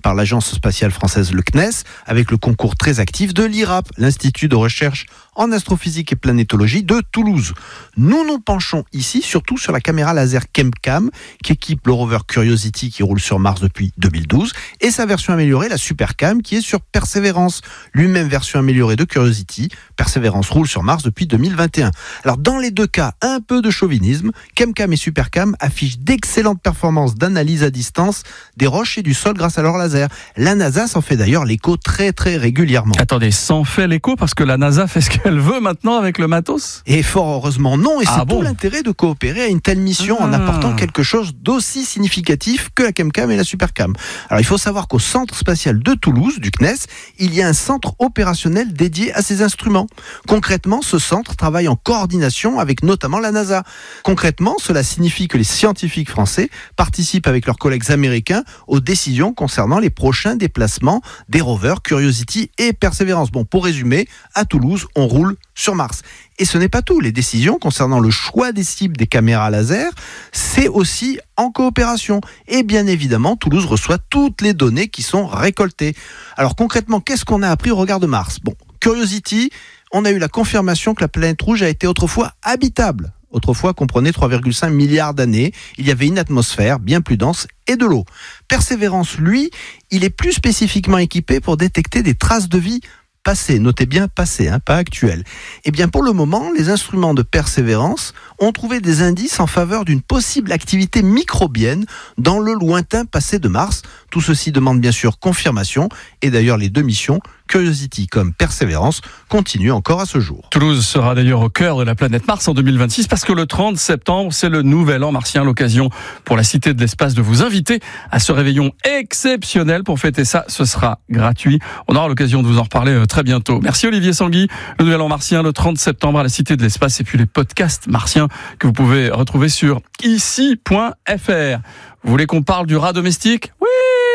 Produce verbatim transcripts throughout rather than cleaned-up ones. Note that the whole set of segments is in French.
par l'Agence spatiale française, le C N E S, avec le concours très actif de l'I R A P, l'Institut de recherche en astrophysique et planétologie de Toulouse. Nous nous penchons ici surtout sur la caméra laser ChemCam qui équipe le rover Curiosity qui roule sur Mars depuis deux mille douze et sa version améliorée, la SuperCam, qui est sur Perseverance, lui-même version améliorée de Curiosity. Perseverance roule sur Mars depuis deux mille vingt et un. Alors dans les deux cas, un peu de chauvinisme, ChemCam et SuperCam affichent d'excellentes performances d'analyse à distance des roches et du sol grâce à leur laser. La NASA s'en fait d'ailleurs l'écho très très régulièrement. Attendez, s'en fait l'écho parce que la NASA fait ce qu'elle veut maintenant avec le matos ? Et fort heureusement non, et ah c'est bon tout l'intérêt de coopérer à une telle mission ah. en apportant quelque chose d'aussi significatif que la ChemCam et la SuperCam. Alors il faut savoir qu'au Centre spatial de Toulouse, du C N E S, il y a un centre opérationnel dédié à ces instruments. Concrètement, ce centre travaille en coordination avec notamment la NASA. Concrètement, cela signifie que les scientifiques français participent avec leurs collègues américains aux décisions concernant les prochains déplacements des rovers Curiosity et Perseverance. Bon, pour résumer, à Toulouse, on roule sur Mars. Et ce n'est pas tout. Les décisions concernant le choix des cibles des caméras laser, c'est aussi en coopération. Et bien évidemment, Toulouse reçoit toutes les données qui sont récoltées. Alors concrètement, qu'est-ce qu'on a appris au regard de Mars ? Bon, Curiosity, on a eu la confirmation que la planète rouge a été autrefois habitable. Autrefois comprenait trois virgule cinq milliards d'années. Il y avait une atmosphère bien plus dense et de l'eau. Perseverance, lui, il est plus spécifiquement équipé pour détecter des traces de vie passé, notez bien passé, hein, pas actuel. Eh bien pour le moment, les instruments de Persévérance ont trouvé des indices en faveur d'une possible activité microbienne dans le lointain passé de Mars. Tout ceci demande bien sûr confirmation, et d'ailleurs les deux missions, Curiosity comme Persévérance, continuent encore à ce jour. Toulouse sera d'ailleurs au cœur de la planète Mars en deux mille vingt-six, parce que le trente septembre, c'est le nouvel an martien, l'occasion pour la Cité de l'Espace de vous inviter à ce réveillon exceptionnel. Pour fêter ça, ce sera gratuit. On aura l'occasion de vous en reparler très bientôt. Merci Olivier Sanguy. Le nouvel an martien, le trente septembre à la Cité de l'Espace, et puis les podcasts martiens que vous pouvez retrouver sur ici point f r. Vous voulez qu'on parle du rat domestique ? Oui !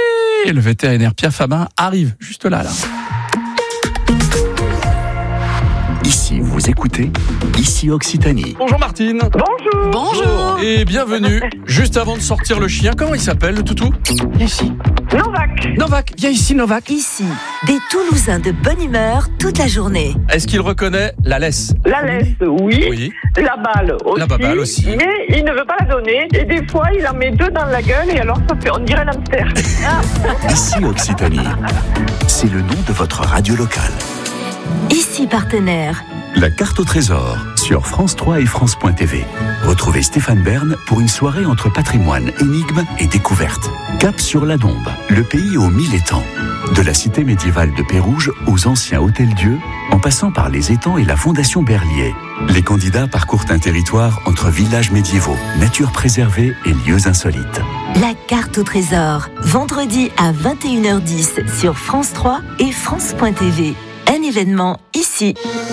Et le vétérinaire Pierre Fabin arrive juste là, là. Ici, vous écoutez Ici Occitanie. Bonjour Martine. Bonjour. Bonjour. Et bienvenue. Juste avant de sortir le chien, comment il s'appelle le toutou ? Ici. Novak. Novak, viens ici Novak. Ici, des Toulousains de bonne humeur toute la journée. Est-ce qu'il reconnaît la laisse ? La laisse, oui. Oui. La balle aussi. La balle aussi. Mais il ne veut pas la donner. Et des fois, il en met deux dans la gueule et alors ça fait, on dirait un hamster. Ici Occitanie. C'est le nom de votre radio locale. Ici partenaire. La carte au trésor sur France trois et France point T V. Retrouvez Stéphane Bern pour une soirée entre patrimoine, énigmes et découvertes. Cap sur la Dombe, le pays aux mille étangs. De la cité médiévale de Pérouge aux anciens hôtels-dieux, en passant par les étangs et la fondation Berlier. Les candidats parcourent un territoire entre villages médiévaux, nature préservée et lieux insolites. La carte au trésor, vendredi à vingt et une heures dix sur France trois et France point T V. Un événement ici.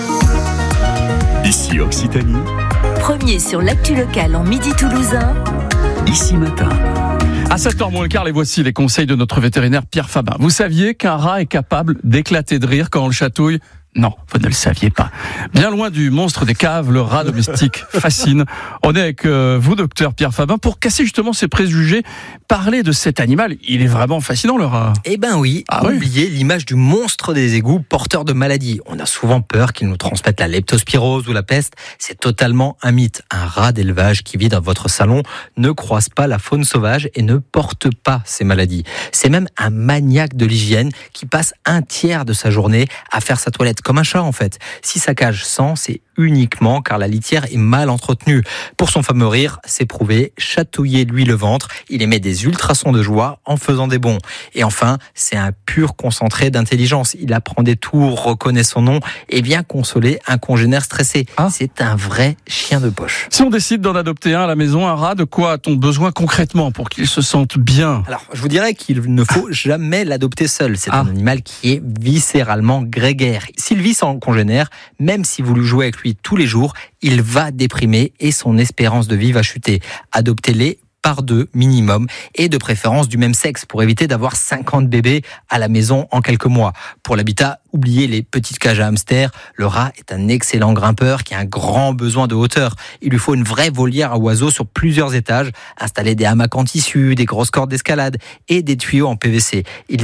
Ici Occitanie. Premier sur l'actu locale en midi toulousain. Ici matin. À sept heures moins le quart, les voici les conseils de notre vétérinaire Pierre Fabin. Vous saviez qu'un rat est capable d'éclater de rire quand on le chatouille ? Non, vous ne le saviez pas. Bien loin du monstre des caves, le rat domestique fascine. On est avec euh, vous, docteur Pierre Fabin, pour casser justement ces préjugés. Parler de cet animal, il est vraiment fascinant, le rat. Eh ben oui, ah oubliez oui. l'image du monstre des égouts porteur de maladies. On a souvent peur qu'il nous transmette la leptospirose ou la peste. C'est totalement un mythe. Un rat d'élevage qui vit dans votre salon ne croise pas la faune sauvage et ne porte pas ces maladies. C'est même un maniaque de l'hygiène qui passe un tiers de sa journée à faire sa toilette. Comme un chat en fait. Si sa cage sent, c'est uniquement car la litière est mal entretenue. Pour son fameux rire, c'est prouvé, chatouillez-lui le ventre, il émet des ultrasons de joie en faisant des bonds. Et enfin, c'est un pur concentré d'intelligence. Il apprend des tours, reconnaît son nom et vient consoler un congénère stressé. Ah. C'est un vrai chien de poche. Si on décide d'en adopter un à la maison, un rat, de quoi a-t-on besoin concrètement pour qu'il se sente bien ? Alors, je vous dirais qu'il ne faut jamais l'adopter seul. C'est ah. un animal qui est viscéralement grégaire. S'il vit sans congénère, même si vous lui jouez avec lui tous les jours, il va déprimer et son espérance de vie va chuter. Adoptez-les par deux minimum et de préférence du même sexe pour éviter d'avoir cinquante bébés à la maison en quelques mois. Pour l'habitat, oubliez les petites cages à hamsters. Le rat est un excellent grimpeur qui a un grand besoin de hauteur. Il lui faut une vraie volière à oiseaux sur plusieurs étages, installer des hamacs en tissu, des grosses cordes d'escalade et des tuyaux en P V C. Il